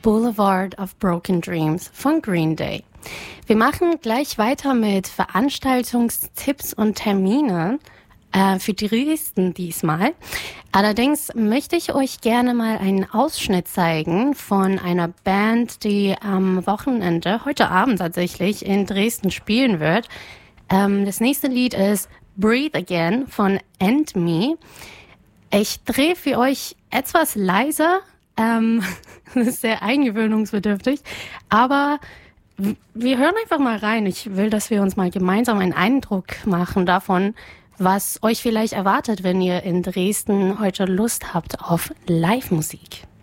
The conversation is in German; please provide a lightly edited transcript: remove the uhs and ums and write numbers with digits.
Boulevard of Broken Dreams von Green Day. Wir machen gleich weiter mit Veranstaltungstipps und Termine für Dresden diesmal. Allerdings möchte ich euch gerne mal einen Ausschnitt zeigen von einer Band, die am Wochenende, heute Abend tatsächlich, in Dresden spielen wird. Das nächste Lied ist Breathe Again von End Me. Ich drehe für euch etwas leiser, das ist sehr eingewöhnungsbedürftig, aber wir hören einfach mal rein. Ich will, dass wir uns mal gemeinsam einen Eindruck machen davon, was euch vielleicht erwartet, wenn ihr in Dresden heute Lust habt auf Live-Musik.